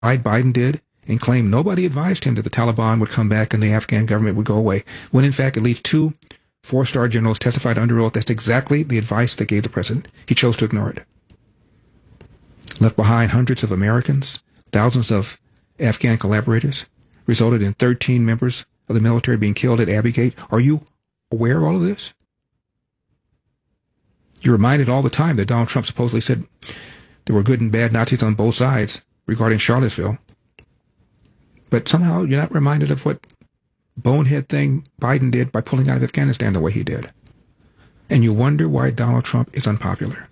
Biden did and claimed nobody advised him that the Taliban would come back and the Afghan government would go away, when in fact at least 2 4-star generals testified under oath that's exactly the advice they gave the president. He chose to ignore it. Left behind hundreds of Americans, thousands of Afghan collaborators, resulted in 13 members of the military being killed at Abbey Gate. Are you aware of all of this? You're reminded all the time that Donald Trump supposedly said there were good and bad Nazis on both sides regarding Charlottesville. But somehow you're not reminded of what bonehead thing Biden did by pulling out of Afghanistan the way he did. And you wonder why Donald Trump is unpopular.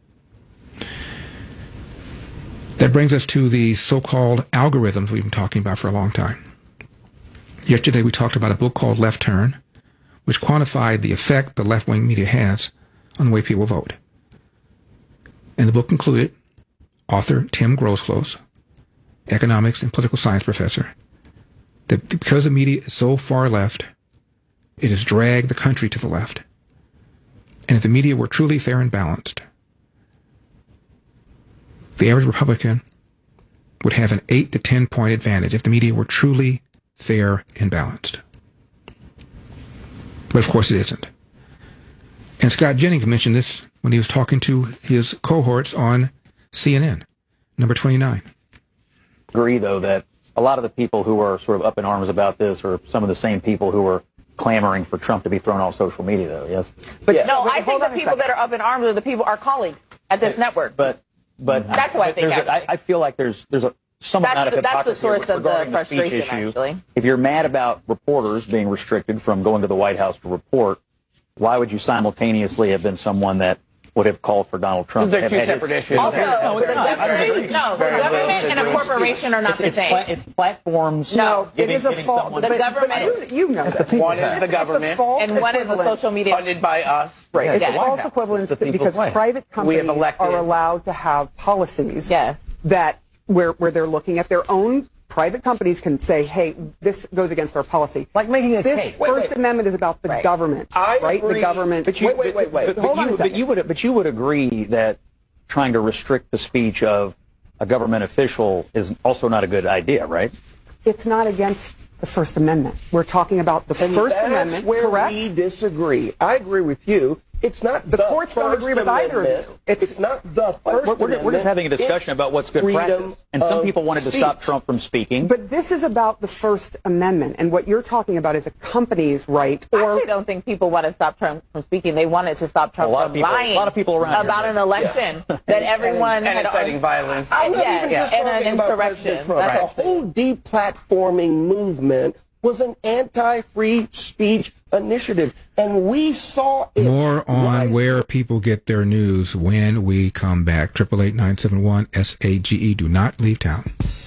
That brings us to the so-called algorithms we've been talking about for a long time. Yesterday we talked about a book called Left Turn, which quantified the effect the left-wing media has on the way people vote. And the book included author Tim Grosclose, economics and political science professor, that because the media is so far left, it has dragged the country to the left. And if the media were truly fair and balanced, the average Republican would have an 8 to 10 point advantage if the media were truly fair and balanced. But of course it isn't. And Scott Jennings mentioned this when he was talking to his cohorts on CNN, number 29. Agree, though, that a lot of the people who are sort of up in arms about this are some of the same people who are clamoring for Trump to be thrown off social media, though, yes? But yeah. No, I think the people that are up in arms are the people, our colleagues at this network. But that's what I think. I feel like there's a some amount of hypocrisy. That's the source of the frustration, issue. Actually. If you're mad about reporters being restricted from going to the White House to report, why would you simultaneously have been someone that would have called for Donald Trump? They're two separate issues. Also, the government and a corporation are not the same. It's platforms. No, it is a fault. The government. You know that. One is the government, and one is the social media funded by us. Right. It's a false equivalence because private companies are allowed to have policies that where they're looking at their own. Private companies can say, hey, this goes against our policy. Like making a cake. This First Amendment is about the government, right? The government. But you would agree that trying to restrict the speech of a government official is also not a good idea, right? It's not against the First Amendment. We're talking about the First Amendment, that's where correct? We disagree. I agree with you. It's not the courts don't agree with either of you. It's not the First Amendment. We're just having a discussion about what's good practice. And some people wanted to stop Trump from speaking. But this is about the First Amendment. And what you're talking about is a company's right. I actually don't think people want to stop Trump from speaking. They wanted to stop Trump from lying about an election that everyone and inciting violence. I'm not even just talking about President Trump. The whole deplatforming movement was an anti-free speech initiative, and we saw it. More on where people get their news when we come back. 888-971-SAGE. Do not leave town.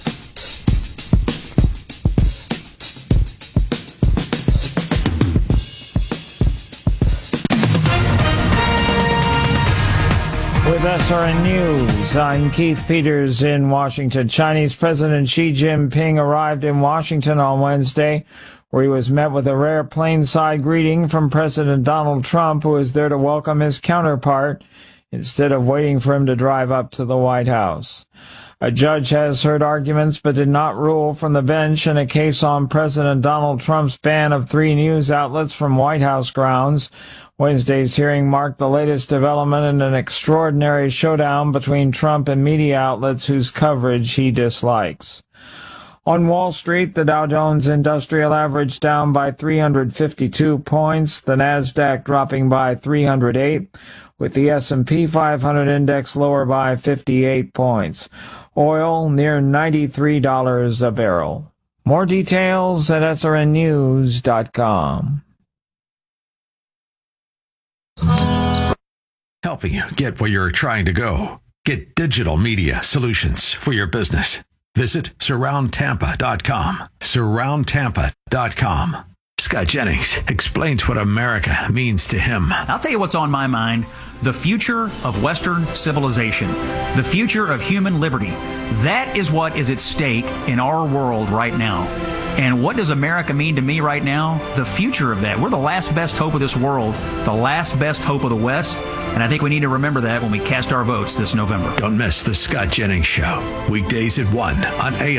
With SRN News, I'm Keith Peters in Washington. Chinese President Xi Jinping arrived in Washington on Wednesday, where he was met with a rare plainside greeting from President Donald Trump, who was there to welcome his counterpart instead of waiting for him to drive up to the White House. A judge has heard arguments but did not rule from the bench in a case on President Donald Trump's ban of 3 news outlets from White House grounds. Wednesday's hearing marked the latest development in an extraordinary showdown between Trump and media outlets whose coverage he dislikes. On Wall Street, the Dow Jones Industrial Average down by 352 points, the Nasdaq dropping by 308, with the S&P 500 index lower by 58 points. Oil near $93 a barrel. More details at srnnews.com. Helping you get where you're trying to go. Get digital media solutions for your business. Visit surroundtampa.com. Surroundtampa.com. Scott Jennings explains what America means to him. I'll tell you what's on my mind. The future of Western civilization. The future of human liberty. That is what is at stake in our world right now. And what does America mean to me right now? The future of that. We're the last best hope of this world, the last best hope of the West. And I think we need to remember that when we cast our votes this November. Don't miss the Scott Jennings Show. Weekdays at 1 on AM